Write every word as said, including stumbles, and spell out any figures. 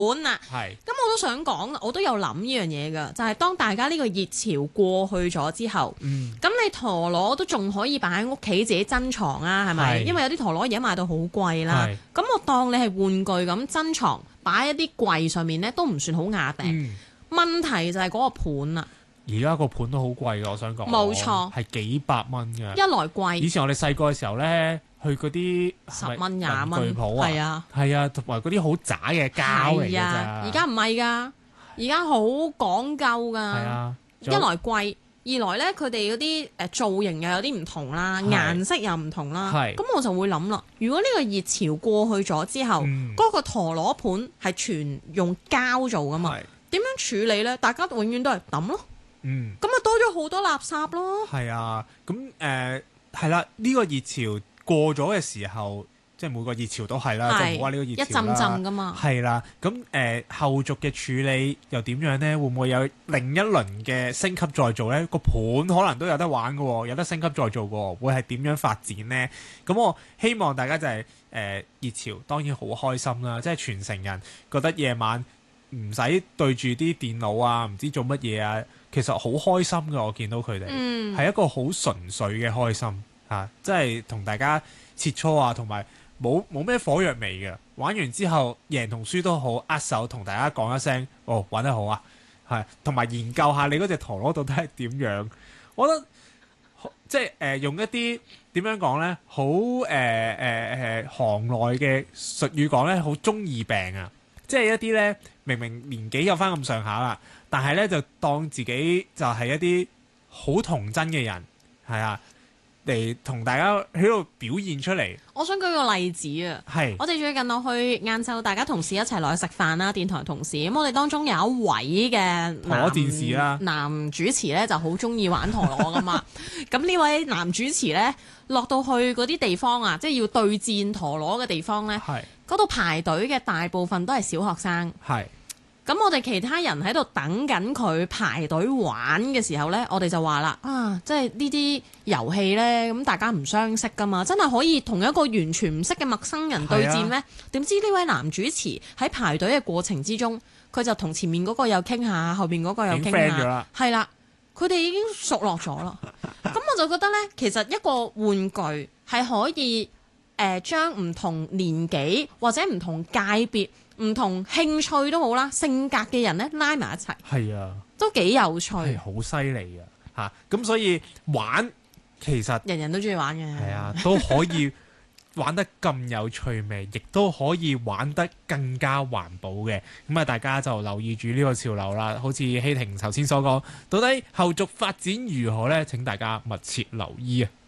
盤啊。係。咁我都想講，我都有諗呢樣嘢㗎，就係、是、當大家呢個熱潮過去咗之後，咁、嗯、你陀螺都仲可以擺喺屋企自己珍藏啊，係咪？因為有啲陀螺而家賣到好貴啦。咁我當你係玩具咁珍藏，擺喺啲櫃上面咧，都唔算好雅定。嗯、問題就係嗰個盤啦。 而家個盤都好貴㗎，我想講。冇錯，係幾百蚊㗎。 一來貴。以前我哋細個嘅時候咧，去嗰啲十蚊廿蚊鋪啊，係啊，係啊，同埋嗰啲好渣嘅膠嚟㗎咋。 而家唔係㗎，而家好講究㗎。係啊，一來貴，二來咧佢哋嗰啲誒造型又有啲唔同啦，顏色又唔同啦。係。咁我就會諗啦，如果呢個熱潮過去咗之後，嗰、嗯、個陀螺盤係全用膠做㗎嘛？點樣處理咧？大家永遠都係抌咯。嗯，咁啊多咗好多垃圾咯。 係啊，咁誒係啦，呢個熱潮過咗嘅時候，即係每個熱潮都係啦，就唔好話呢個熱潮啦。一陣陣噶嘛。係啦，咁誒、呃、後續嘅處理又點樣咧？會唔會有另一輪嘅升級再做咧？個盤可能都有得玩噶，有得升級再做噶，會係點樣發展咧？咁我希望大家就係、是、誒、呃、熱潮，當然好開心啦，即係全城人覺得夜晚唔使對住啲電腦啊，唔知做乜嘢啊。其實好開心㗎，我見到佢哋係一個好純粹嘅開心嚇，即係同大家切磋啊，同埋冇冇咩火藥味嘅。玩完之後贏同輸都好，握手同大家講一聲，哦，玩得好啊，係同埋研究下你嗰隻陀螺到底係點樣。我覺得即係誒、呃、用一啲點樣講咧，好誒誒誒行內嘅術語講咧，好中二病啊！即係一啲咧明明年紀有翻咁上下啦。但係咧就當自己就係一啲好童真嘅人，係啊，嚟同大家喺度表現出嚟。 我想舉個例子啊，係我哋最近落去晏晝，大家同事一齊落去食飯啦，電台同事。咁我哋當中有一位嘅陀螺戰士啦， 男主持咧就好中意玩陀螺噶嘛。咁呢位男主持咧落到去嗰啲地方啊，即係要對戰陀螺嘅地方咧，嗰度排隊嘅大部分都係小學生。係。咁我哋其他人喺度等緊佢排隊玩嘅時候呢，我哋就話啦，啊，即係呢啲遊戲呢，咁大家唔相識噶嘛，真係可以同一個完全唔識嘅陌生人對戰咩？點知呢位男主持喺排隊嘅過程之中，佢就同前面嗰個又傾下，後邊嗰個又傾下，係啦，佢哋已經熟絡咗啦。咁我就覺得呢，其實一個玩具係可以誒將唔同年紀或者唔同界別、唔同興趣都好啦，性格嘅人咧拉埋一齊，係啊，都幾有趣，係好犀利啊嚇！咁所以玩其實人人都中意玩嘅，係啊，都可以玩得咁有趣味，亦都可以玩得更加環保嘅。咁啊，大家就留意住呢個潮流啦。好似希婷頭先所講，到底後續發展如何呢？請大家密切留意啊！